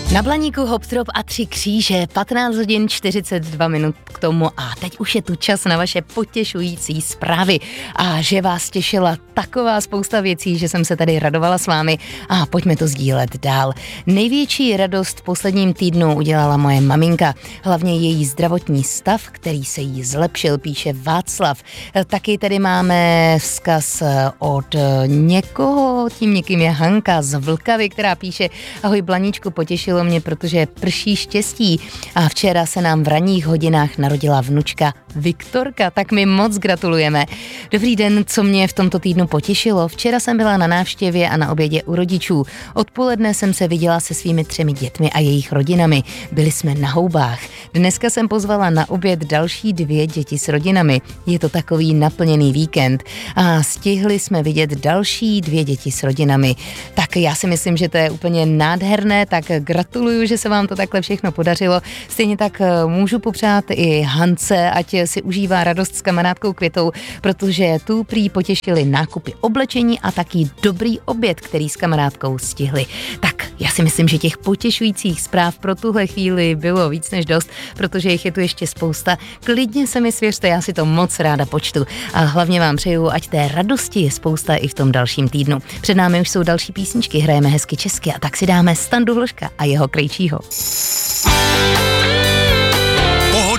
Na Blaníku Hoptrop a 3 kříže, 15 hodin 42 minut k tomu a teď už je tu čas na vaše potěšující zprávy a že vás těšila taková spousta věcí, že jsem se tady radovala s vámi a pojďme to sdílet dál. Největší radost v posledním týdnu udělala moje maminka, hlavně její zdravotní stav, který se jí zlepšil, píše Václav. Taky tady máme vzkaz od někoho, tím někým je Hanka z Vlkavy, která píše: ahoj Blaníčku, potěšilo mě, protože prší štěstí a včera se nám v ranních hodinách narodila vnučka Viktorka, tak mi moc gratulujeme. Dobrý den, co mě v tomto týdnu potěšilo? Včera jsem byla na návštěvě a na obědě u rodičů. Odpoledne jsem se viděla se svými 3 dětmi a jejich rodinami. Byli jsme na houbách. Dneska jsem pozvala na oběd další 2 děti s rodinami. Je to takový naplněný víkend a stihli jsme vidět další 2 děti s rodinami. Tak já si myslím, že to je úplně nádherné, tak gratuluju, že se vám to takhle všechno podařilo. Stejně tak můžu popřát i Hance, ať si užívá radost s kamarádkou Květou, protože tu prý potěšili nákupy oblečení a taky dobrý oběd, který s kamarádkou stihli. Tak já si myslím, že těch potěšujících zpráv pro tuhle chvíli bylo víc než dost, protože jich je tu ještě spousta. Klidně se mi svěřte, já si to moc ráda počtu. A hlavně vám přeju, ať té radosti je spousta i v tom dalším týdnu. Před námi už jsou další písničky, hrajeme hezky česky a tak si dáme Standu Hloška a jeho Krejčího.